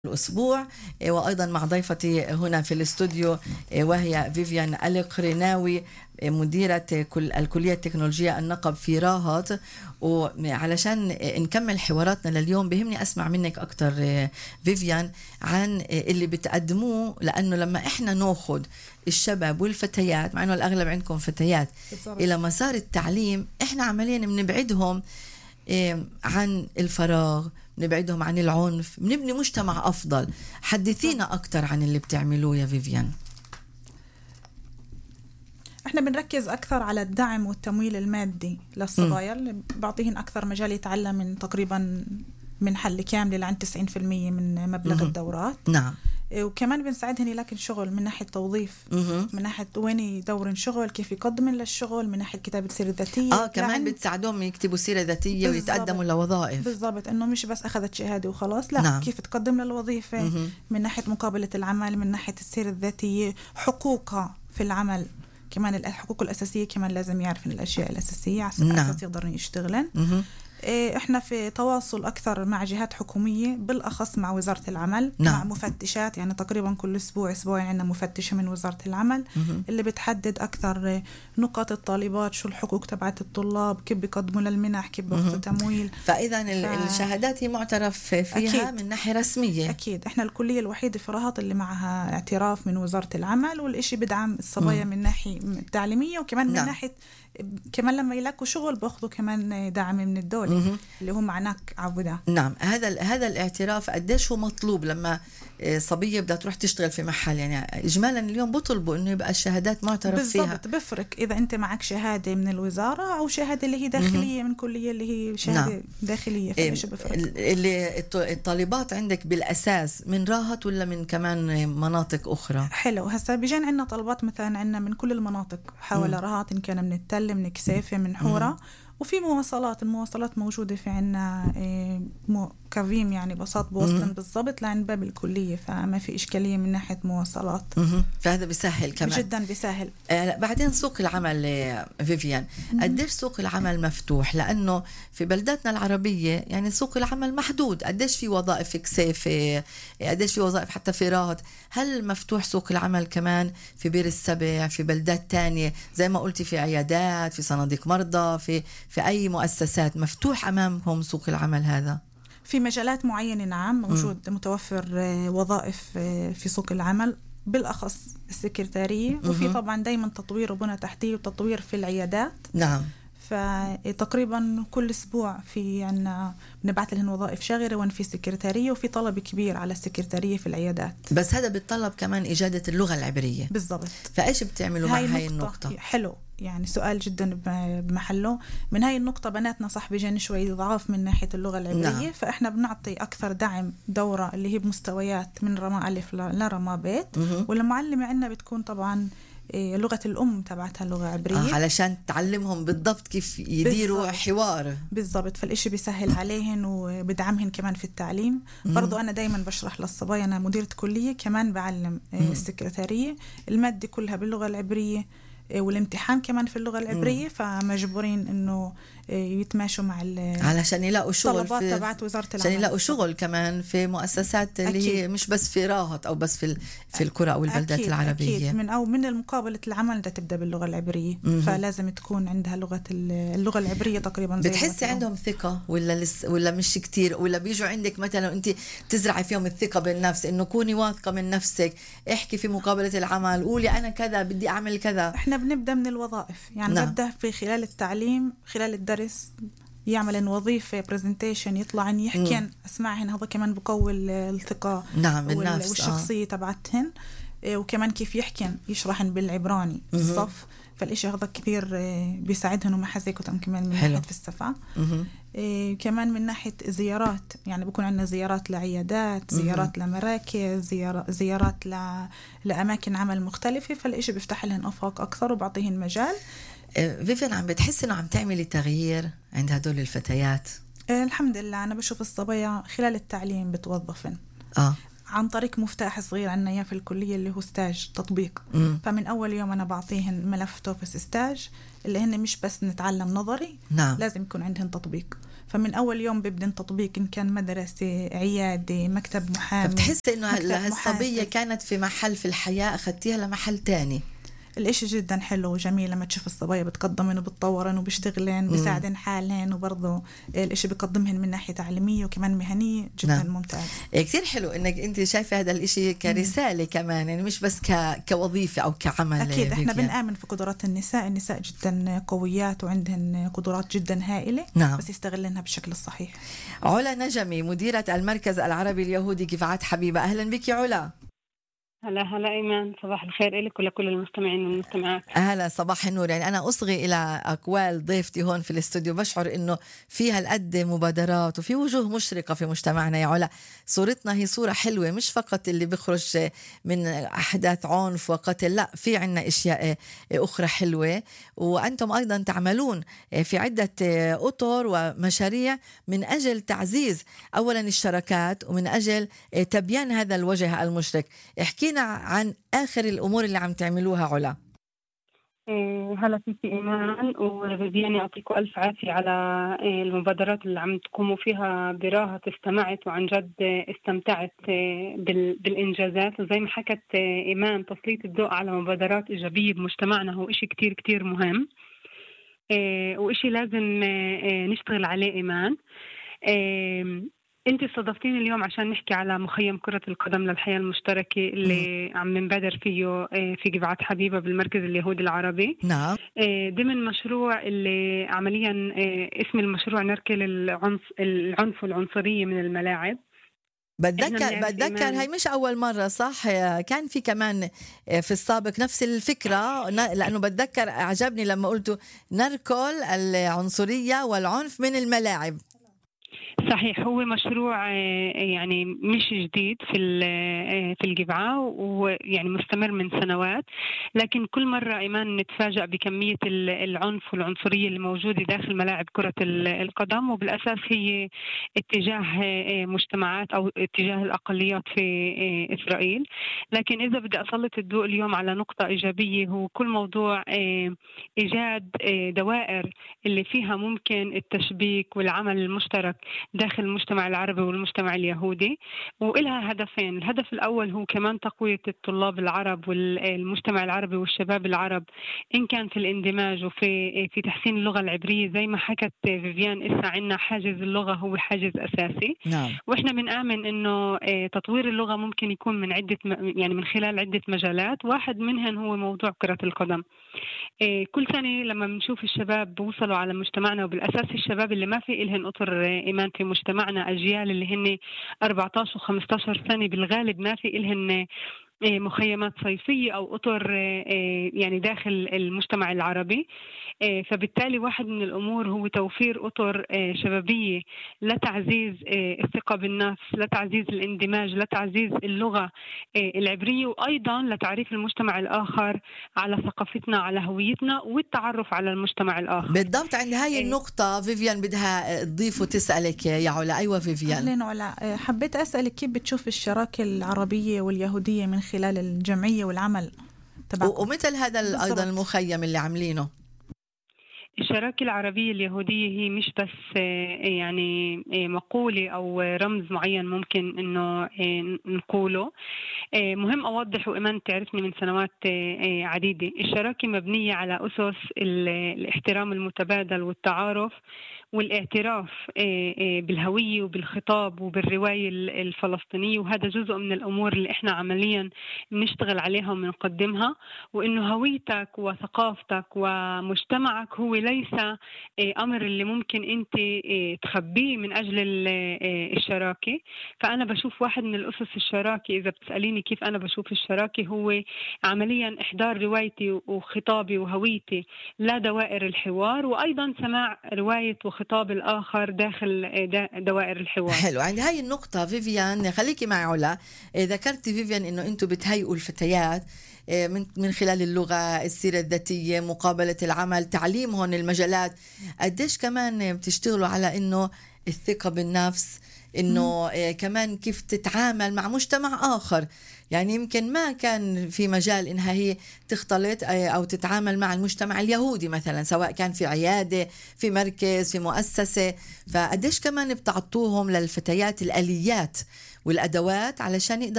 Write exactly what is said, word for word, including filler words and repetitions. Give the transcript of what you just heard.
الأسبوع، وأيضا مع ضيفتي هنا في الاستوديو وهي فيفيان القرناوي مديرة الكلية التكنولوجية النقب في راهط. وعلشان نكمل حواراتنا لليوم بهمني أسمع منك أكتر فيفيان عن اللي بتقدموه، لأنه لما إحنا ناخد الشباب والفتيات، مع أنه الأغلب عندكم فتيات، إلى مسار التعليم، إحنا عمليا بنبعدهم عن الفراغ، نبعدهم عن العنف، بنبني مجتمع أفضل. حدثينا أكتر عن اللي بتعملوه يا فيفيان. احنا بنركز أكثر على الدعم والتمويل المادي للصبايا، اللي بعطيهن أكثر مجال يتعلم من تقريبا من حل كامل لعند تسعين بالمية من مبلغ م- الدورات. نعم. وكمان بنساعدهن يلاقين شغل من ناحية توظيف، م- من ناحية وين يدورن شغل، كيف يقدمن للشغل، من ناحية كتابة سيرة ذاتية. آه كمان بتساعدهم يكتبوا سيرة ذاتية ويتقدموا لوظائف. بالضبط، إنه مش بس أخذت شهادة وخلاص، لا، نعم. كيف تقدم للوظيفة، م- من ناحية مقابلة العمل، من ناحية السيرة الذاتية، حقوقها في العمل، كمان الحقوق الأساسية كمان لازم يعرفن الأشياء الأساسية على نعم. أساس يقدرن يشتغلن. م- احنا في تواصل اكثر مع جهات حكوميه، بالاخص مع وزاره العمل. نعم. مع مفتشات، يعني تقريبا كل اسبوع اسبوعين عندنا مفتشه من وزاره العمل م- اللي بتحدد اكثر نقاط الطالبات، شو الحقوق تبعت الطلاب، كيف بيقدموا للمنح، كيف بياخذوا تمويل. فاذا ف... الشهادات هي معترف فيها أكيد. من ناحيه رسميه. اكيد احنا الكليه الوحيده في راهط اللي معها اعتراف من وزاره العمل، والإشي بدعم الصبايا من ناحيه التعليميه، وكمان من نعم. ناحيه كمان لما يلاقوا شغل باخذوا كمان دعم من الدولة مه. اللي هم معناك عودا. نعم. هذا هذا الاعتراف قديش هو مطلوب لما صبية بدها تروح تشتغل في محل؟ يعني إجمالا اليوم بطلبوا إنه يبقى الشهادات معترف بالزبط فيها. بالضبط، بفرق إذا أنت معك شهادة من الوزارة أو شهادة اللي هي داخلية مه. من كلية اللي هي شهادة نعم. داخلية. فإيش بفرق؟ اللي الطالبات عندك بالأساس من راهط ولا من كمان مناطق أخرى؟ حلو. هسا بيجان عندنا طلبات مثلا عندنا من كل المناطق حول راهط، إن كان من التل، من كسيفة، من حورة، وفي مواصلات. المواصلات موجودة في عنا إيه كافيم، يعني بساط بوسطن بالضبط لعند باب الكلية، فما في إشكالية من ناحية مواصلات. فهذا بيسهل كمان جدا بيسهل. آه بعدين سوق العمل فيفيان، قديش سوق العمل مفتوح؟ لأنه في بلداتنا العربية يعني سوق العمل محدود. قديش في وظائف في كسيفة، قديش في وظائف حتى في راهط. هل مفتوح سوق العمل كمان في بير السبع، في بلدات تانية زي ما قلتي، في عيادات، في صناديق مرضى، في في أي مؤسسات مفتوح أمامهم سوق العمل هذا؟ في مجالات معينة نعم موجود م. متوفر وظائف في سوق العمل، بالأخص السكرتارية، وفي طبعا دايما تطوير وبنى تحتية وتطوير في العيادات. نعم. فتقريبا كل أسبوع في عنا بنبعث لهم وظائف شاغرة، وين في سكرتارية، وفي طلب كبير على السكرتارية في العيادات. بس هذا بيتطلب كمان إجادة اللغة العبرية. بالضبط. فإيش بتعملوا مع هاي النقطة؟ حلو، يعني سؤال جدا بمحله. من هاي النقطة بناتنا صح بيجان شوي ضعاف من ناحية اللغة العبرية. نعم. فإحنا بنعطي أكثر دعم دورة اللي هي بمستويات من رما ألف لرما بيت، والمعلمة عندنا بتكون طبعا لغة الأم تبعتها لغة عبرية، آه علشان تعلمهم بالضبط كيف يديروا بالزبط. حوار بالضبط. فالإشي بيسهل عليهن وبدعمهن كمان في التعليم. مم. برضو أنا دايما بشرح للصبايا، أنا مديرة كلية كمان بعلم مم. السكرتارية، المادة كلها باللغة العبرية، والامتحان كمان في اللغة العبرية. مم. فمجبورين إنه يتماشوا مع علشان يلاقوا شغل في تبعت وزارة العمل، عشان يلاقوا شغل كمان في مؤسسات اللي أكيد. هي مش بس في راهط أو بس في في القرى أو البلدات أكيد. العربية. أكيد. من أو من المقابلة العمل بدها تبدأ باللغة العبرية. مم. فلازم تكون عندها لغة اللغة العبرية تقريبا. بتحسي عندهم ثقة ولا لس ولا مش كتير، ولا بيجوا عندك مثلا أنت تزرعي فيهم الثقة بالنفس، إنه كوني واثقة من نفسك، احكي في مقابلة العمل، قولي أنا كذا بدي أعمل كذا. إحنا بنبدأ من الوظائف، يعني نعم. ببدأ في خلال التعليم، خلال الدرس يعمل وظيفة برزنتيشن، يطلع يحكي أسمعهن، هذا كمان بقوي الثقة نعم بالنفس والشخصية آه. تبعتهن، وكمان كيف يحكي يشرحن بالعبراني في الصف. فالإشي هذا كثير بيساعدهن ومحازيكتهم كمان من ناحية في الصفة. إيه كمان من ناحية زيارات، يعني بكون عندنا زيارات لعيادات، زيارات مم. لمراكز، زيارة زيارات ل... لأماكن عمل مختلفة. فالإشي بيفتح لهن أفاق أكثر وبعطيهن مجال. فيفيان، عم بتحس إنه عم تعملي تغيير عند هدول الفتيات؟ إيه الحمد لله. أنا بشوف الصبايا خلال التعليم بتوظفن آه. عن طريق مفتاح صغير عنا إياه في الكلية اللي هو ستاج تطبيق. مم. فمن أول يوم أنا بعطيهن ملف توفس ستاج، اللي هن مش بس نتعلم نظري، نعم. لازم يكون عندهن تطبيق. فمن أول يوم بيبدأ تطبيق، إن كان مدرسة، عيادة، مكتب محامي. بتحس إنه هالصبية كانت في محل في الحياة أخذتيها لمحل تاني؟ الإشي جدا حلو وجميل لما تشوف الصبايا بتقدمن وبتطورن وبيشتغلن بيساعدن حالهن، وبرضه الإشي بيقدمهن من ناحية تعليمية وكمان مهنية جدا. نعم. ممتاز. كتير حلو إنك أنت شايفة هذا الإشي كرسالة. مم. كمان يعني مش بس ك... كوظيفة أو كعمل. أكيد إحنا بنآمن في قدرات النساء. النساء جدا قويات وعندهن قدرات جدا هائلة. نعم. بس يستغلنها بالشكل الصحيح. علا نجمي مديرة المركز العربي اليهودي جفعات حبيبة، أهلا بك يا علا. هلا هلا إيمان، صباح الخير لك ولكل المستمعين والمستمعات. هلا صباح النور. يعني أنا أصغي إلى أقوال ضيفتي هون في الاستوديو، بشعر إنه في هالقد مبادرات وفي وجوه مشرقة في مجتمعنا يا علا. صورتنا هي صورة حلوة، مش فقط اللي بيخرج من أحداث عنف وقتل، لا، في عنا أشياء أخرى حلوة. وأنتم أيضا تعملون في عدة أطر ومشاريع من أجل تعزيز أولا الشراكات ومن أجل تبيان هذا الوجه المشرق. احكي عن آخر الأمور اللي عم تعملوها علا. هلا فيكي إيمان وفيفيان، يعطيكم ألف عافية على المبادرات اللي عم تقوموا فيها براها. استمعت وعن جد استمتعت بالإنجازات، وزي ما حكت إيمان تسليط الضوء على مبادرات إيجابية بمجتمعنا هو إشي كتير كتير مهم، وإشي لازم نشتغل عليه إيمان. انت استضفتيني اليوم عشان نحكي على مخيم كرة القدم للحياة المشتركة اللي م. عم نبادر فيه في جفعات حبيبة بالمركز اليهودي العربي. نعم. ضمن مشروع اللي عمليا اسم المشروع نركل العنف العنف والعنصرية من الملاعب. بتذكر بتذكر هاي مش أول مرة صح؟ كان في كمان في السابق نفس الفكرة، لأنه بتذكر عجبني لما قلتوا نركل العنصرية والعنف من الملاعب. صحيح، هو مشروع يعني مش جديد في في الجفعة، ويعني مستمر من سنوات، لكن كل مرة إيمان نتفاجأ بكمية العنف والعنصرية اللي موجودة داخل ملاعب كرة القدم، وبالأساس هي اتجاه مجتمعات أو اتجاه الأقليات في إسرائيل. لكن إذا بدي أسلط الضوء اليوم على نقطة إيجابية، هو كل موضوع إيجاد دوائر اللي فيها ممكن التشبيك والعمل المشترك داخل المجتمع العربي والمجتمع اليهودي، وإلها هدفين. الهدف الأول هو كمان تقوية الطلاب العرب والمجتمع العربي والشباب العرب، إن كان في الاندماج وفي في تحسين اللغة العبرية. زي ما حكت فيفيان، إسا عنا حاجز اللغة هو حاجز أساسي. نعم. وإحنا بنآمن إنه تطوير اللغة ممكن يكون من عدة يعني من خلال عدة مجالات، واحد منهن هو موضوع كرة القدم. كل سنة لما بنشوف الشباب بوصلوا على مجتمعنا، وبالأساس الشباب اللي ما في إلهن أطر إيمان في مجتمعنا، أجيال اللي هن أربعة عشر وخمسة عشر سنة بالغالب ما في إلهن مخيمات صيفية أو أطر يعني داخل المجتمع العربي. فبالتالي واحد من الأمور هو توفير أطر شبابية لتعزيز الثقة بالنفس، لتعزيز الاندماج، لتعزيز اللغة العبرية، وأيضا لتعريف المجتمع الآخر على ثقافتنا، على هويتنا، والتعرف على المجتمع الآخر. بالضبط. عند هاي النقطة فيفيان بدها تضيف وتسألك يا علا. أيوة فيفيان. أهلين علا، حبيت أسألك كيف بتشوف الشراكة العربية واليهودية من خلال الجمعية والعمل تبعكم، ومثل هذا أيضا المخيم اللي عاملينه. الشراكة العربية اليهودية هي مش بس يعني مقولة أو رمز معين ممكن إنه نقوله. مهم أوضح، وإيمان تعرفني من سنوات عديدة، الشراكة مبنية على أسس الاحترام المتبادل والتعارف والاعتراف بالهوية وبالخطاب وبالرواية الفلسطينية، وهذا جزء من الأمور اللي إحنا عمليا بنشتغل عليها وبنقدمها. وإنه هويتك وثقافتك ومجتمعك هو ليس أمر اللي ممكن أنت تخبيه من أجل الشراكة. فأنا بشوف واحد من الأسس الشراكة، إذا بتسأليني كيف أنا بشوف الشراكة، هو عمليا إحضار روايتي وخطابي وهويتي لدوائر الحوار، وأيضا سماع رواية وخطاب الآخر داخل دوائر الحوار. حلو. عند هاي النقطة فيفيان خليكي مع علا. ذكرتي فيفيان إنه أنتوا بتهيئوا الفتيات من من خلال اللغة، السيرة الذاتية، مقابلة العمل، تعليمهم المجالات. قديش كمان بتشتغلوا على إنه الثقة بالنفس إنه آه كمان كيف تتعامل مع مجتمع آخر. يعني يمكن ما كان في مجال إنها هي تختلط أو تتعامل مع المجتمع اليهودي مثلا، سواء كان في عيادة، في مركز، في مؤسسة. فقديش كمان بتعطوهم للفتيات الآليات والأدوات علشان يقدر